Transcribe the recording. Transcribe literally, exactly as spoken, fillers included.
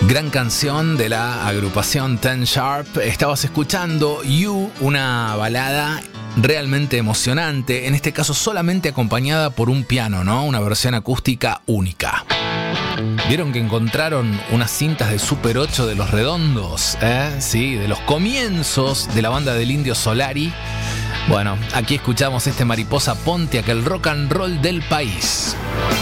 Gran canción de la agrupación Ten Sharp. Estabas escuchando You, una balada realmente emocionante, en este caso solamente acompañada por un piano, ¿no? Una versión acústica única. ¿Vieron que encontraron unas cintas de Super ocho de Los Redondos? ¿Eh? Sí, de los comienzos de la banda del Indio Solari. Bueno, aquí escuchamos este Mariposa Pontiac, el rock and roll del país.